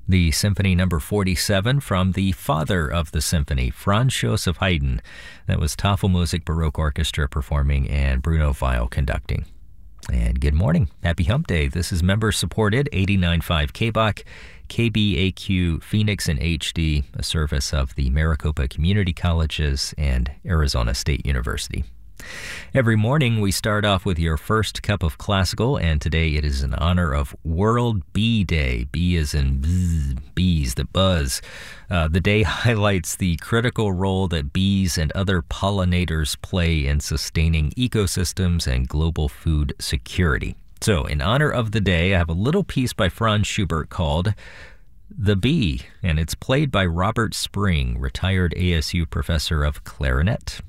The Symphony Number 47 from the father of the symphony, Franz Joseph Haydn. That was Tafelmusik Baroque Orchestra performing and Bruno Weil conducting. And good morning. Happy Hump Day. This is member-supported 89.5 KBOC, KBAQ Phoenix in HD, a service of the Maricopa Community Colleges and Arizona State University. Every morning we start off with your first cup of classical, and today it is in honor of World Bee Day. Bee as in bzz, bees that buzz. The day highlights the critical role that bees and other pollinators play in sustaining ecosystems and global food security. So in honor of the day, I have a little piece by Franz Schubert called The Bee, and it's played by Robert Spring, retired ASU professor of clarinet.